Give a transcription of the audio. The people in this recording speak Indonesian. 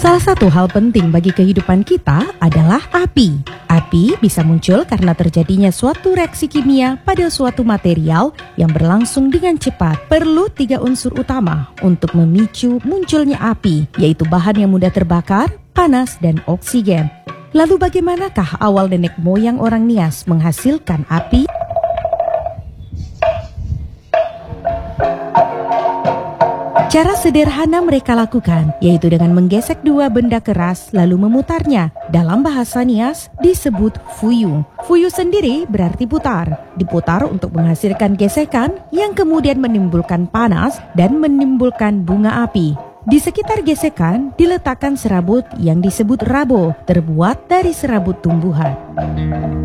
Salah satu hal penting bagi kehidupan kita adalah api. Api bisa muncul karena terjadinya suatu reaksi kimia pada suatu material yang berlangsung dengan cepat. Perlu 3 unsur utama untuk memicu munculnya api, yaitu bahan yang mudah terbakar, panas, dan oksigen. Lalu bagaimanakah awal nenek moyang orang Nias menghasilkan api? Cara sederhana mereka lakukan, yaitu dengan menggesek 2 benda keras lalu memutarnya. Dalam bahasa Nias disebut fuyu. Fuyu sendiri berarti putar. Diputar untuk menghasilkan gesekan yang kemudian menimbulkan panas dan menimbulkan bunga api. Di sekitar gesekan diletakkan serabut yang disebut rabo, terbuat dari serabut tumbuhan.